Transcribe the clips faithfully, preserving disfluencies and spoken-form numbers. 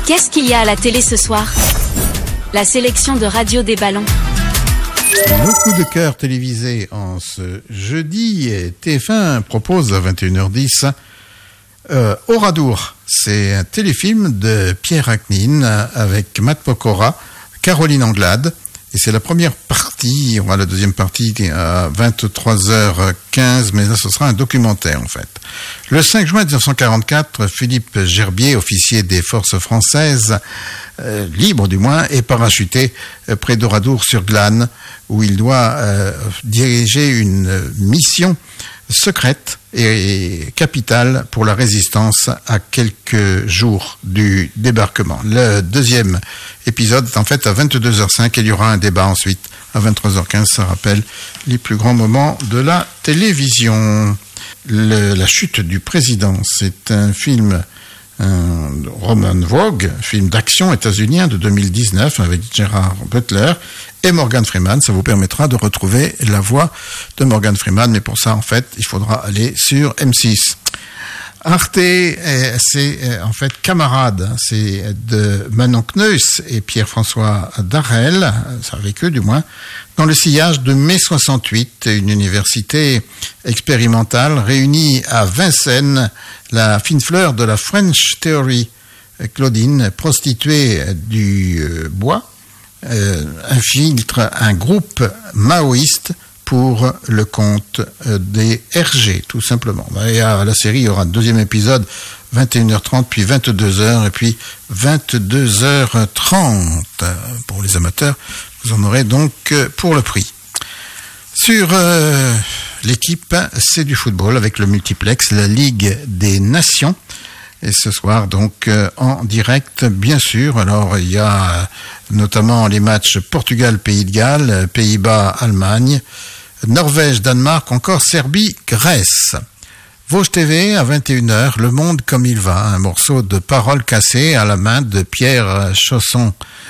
Qu'est-ce qu'il y a à la télé ce soir? La sélection de Radio des Ballons. Le coup de cœur télévisé en ce jeudi, T F un propose à vingt et une heures dix euh, Oradour. C'est un téléfilm de Pierre Achnine avec Matt Pokora, Caroline Anglade. Et c'est la première partie, il y aura la deuxième partie à vingt-trois heures quinze, mais là ce sera un documentaire en fait. Le cinq juin dix-neuf cent quarante-quatre, Philippe Gerbier, officier des forces françaises, euh, libre du moins, est parachuté euh, près d'Oradour sur Glane, où il doit euh, diriger une mission secrète et capitale pour la résistance à quelques jours du débarquement. Le deuxième épisode est en fait à vingt-deux heures cinq et il y aura un débat ensuite à vingt-trois heures quinze. Ça rappelle les plus grands moments de la télévision. Le, la chute du président, c'est un film, un Roman Vogue, film d'action états-unien de deux mille dix-neuf avec Gerard Butler et Morgan Freeman. Ça vous permettra de retrouver la voix de Morgan Freeman, mais pour ça, en fait, il faudra aller sur M six. Arte, c'est en fait Camarade, c'est de Manon Kneus et Pierre-François Darel, c'est avec eux du moins, dans le sillage de mai soixante-huit, une université expérimentale réunie à Vincennes, la fine fleur de la French Theory, Claudine, prostituée du bois, euh, infiltre un groupe maoïste pour le compte des R G, tout simplement. Et à la série, il y aura un deuxième épisode, vingt et une heures trente, puis vingt-deux heures, et puis vingt-deux heures trente. Pour les amateurs, vous en aurez donc pour le prix. Sur euh, l'équipe, c'est du football avec le multiplex, la Ligue des Nations. Et ce soir, donc, euh, en direct, bien sûr. Alors, il y a euh, notamment les matchs Portugal-Pays de Galles, Pays-Bas-Allemagne, Norvège-Danemark, encore Serbie-Grèce. Vosges T V, à vingt et une heures, Le Monde comme il va, un morceau de paroles cassées à la main de Pierre Chausson.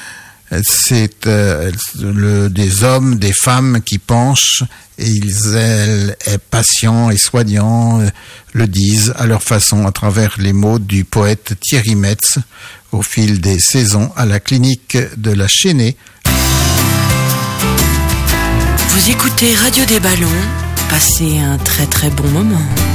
C'est euh, le, des hommes, des femmes qui penchent et ils, elles, patients et soignants, euh, le disent à leur façon à travers les mots du poète Thierry Metz au fil des saisons à la clinique de la Chênaie. Vous écoutez Radio des Ballons, passez un très très bon moment.